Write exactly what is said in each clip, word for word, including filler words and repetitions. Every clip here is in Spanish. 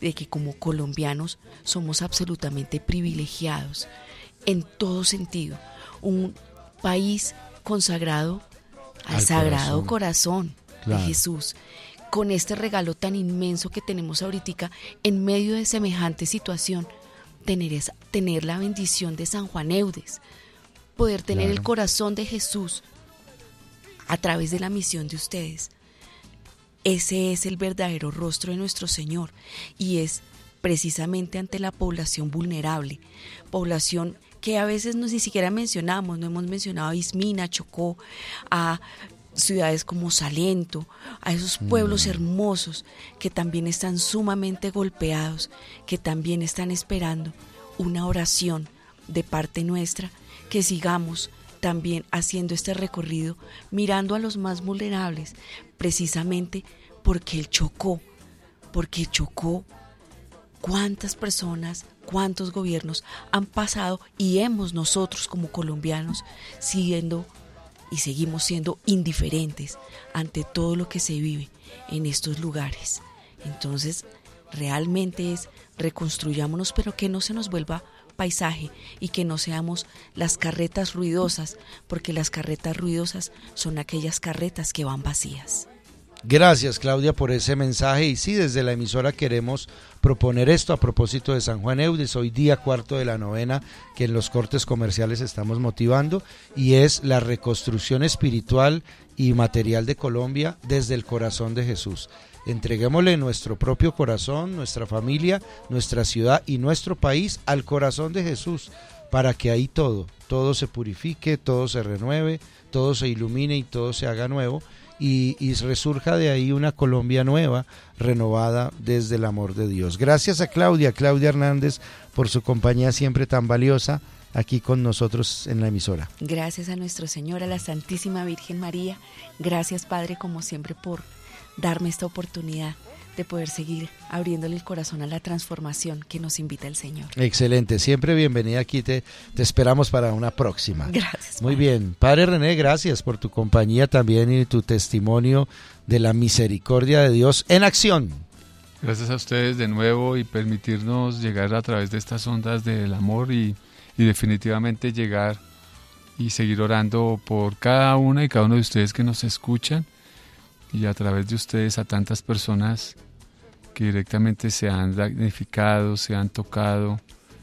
de que como colombianos somos absolutamente privilegiados en todo sentido. Un país consagrado al, al Sagrado Corazón, corazón claro. de Jesús, con este regalo tan inmenso que tenemos ahorita en medio de semejante situación, tener, esa, tener la bendición de San Juan Eudes, poder tener claro. el corazón de Jesús a través de la misión de ustedes. Ese es el verdadero rostro de nuestro Señor, y es precisamente ante la población vulnerable, población que a veces no, ni siquiera mencionamos, no hemos mencionado a Ismina, Chocó, a ciudades como Salento, a esos pueblos mm. hermosos que también están sumamente golpeados, que también están esperando una oración de parte nuestra, que sigamos también haciendo este recorrido, mirando a los más vulnerables, precisamente porque el Chocó, porque Chocó, cuántas personas, cuántos gobiernos han pasado y hemos nosotros como colombianos siendo y seguimos siendo indiferentes ante todo lo que se vive en estos lugares. Entonces, realmente es reconstruyámonos, pero que no se nos vuelva paisaje y que no seamos las carretas ruidosas, porque las carretas ruidosas son aquellas carretas que van vacías. Gracias, Claudia, por ese mensaje. Y sí, desde la emisora queremos proponer esto a propósito de San Juan Eudes, hoy día cuarto de la novena que en los cortes comerciales estamos motivando, y es la reconstrucción espiritual y material de Colombia desde el corazón de Jesús. Entreguémosle nuestro propio corazón, nuestra familia, nuestra ciudad y nuestro país al corazón de Jesús, para que ahí todo, todo se purifique, todo se renueve, todo se ilumine y todo se haga nuevo, y, y resurja de ahí una Colombia nueva, renovada desde el amor de Dios. Gracias a Claudia, Claudia Hernández, por su compañía siempre tan valiosa aquí con nosotros en la emisora. Gracias a nuestro Señor, a la Santísima Virgen María. Gracias, Padre, como siempre, por darme esta oportunidad de poder seguir abriéndole el corazón a la transformación que nos invita el Señor. Excelente, siempre bienvenida aquí, te, te esperamos para una próxima. Gracias. Muy bien, Padre René, gracias por tu compañía también y tu testimonio de la misericordia de Dios en acción. Gracias a ustedes de nuevo y permitirnos llegar a través de estas ondas del amor y, y definitivamente llegar y seguir orando por cada una y cada uno de ustedes que nos escuchan, y a través de ustedes a tantas personas que directamente se han damnificado, se han tocado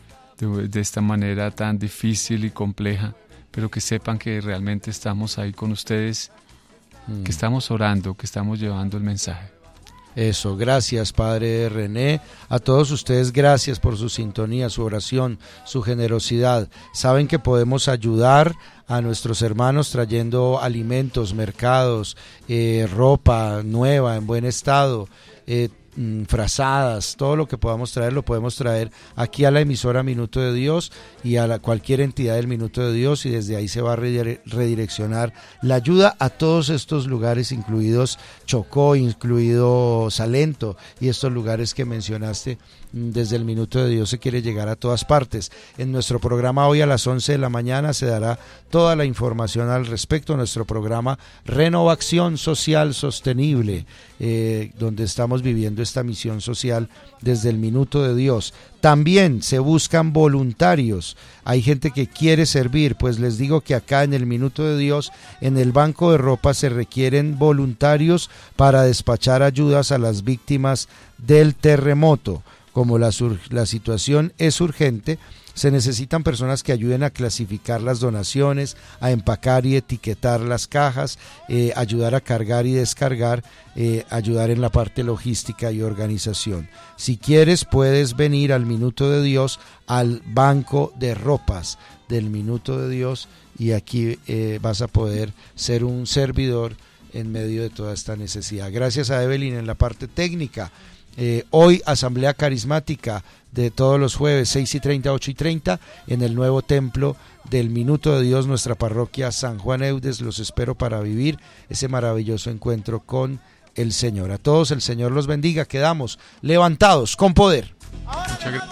de, de esta manera tan difícil y compleja, pero que sepan que realmente estamos ahí con ustedes, mm. que estamos orando, que estamos llevando el mensaje. Eso, gracias, Padre René. A todos ustedes, gracias por su sintonía, su oración, su generosidad. Saben que podemos ayudar a nuestros hermanos trayendo alimentos, mercados, eh, ropa nueva, en buen estado, eh, frazadas, todo lo que podamos traer lo podemos traer aquí a la emisora Minuto de Dios y a la, cualquier entidad del Minuto de Dios, y desde ahí se va a redireccionar la ayuda a todos estos lugares, incluidos Chocó, incluido Salento y estos lugares que mencionaste. Desde el Minuto de Dios se quiere llegar a todas partes. En nuestro programa hoy a las once de la mañana se dará toda la información al respecto. Nuestro programa Renovación Social Sostenible, eh, donde estamos viviendo esta misión social desde el Minuto de Dios. También se buscan voluntarios. Hay gente que quiere servir, pues les digo que acá en el Minuto de Dios, en el Banco de Ropa, se requieren voluntarios para despachar ayudas a las víctimas del terremoto. Como la, la situación es urgente, se necesitan personas que ayuden a clasificar las donaciones, a empacar y etiquetar las cajas, eh, ayudar a cargar y descargar, eh, ayudar en la parte logística y organización. Si quieres, puedes venir al Minuto de Dios, al Banco de Ropas del Minuto de Dios, y aquí eh, vas a poder ser un servidor en medio de toda esta necesidad. Gracias a Evelyn en la parte técnica. Eh, hoy asamblea carismática de todos los jueves, seis y treinta, ocho y treinta, en el nuevo templo del Minuto de Dios, nuestra parroquia San Juan Eudes. Los espero para vivir ese maravilloso encuentro con el Señor. A todos el Señor los bendiga. Quedamos levantados con poder. Muchas gracias.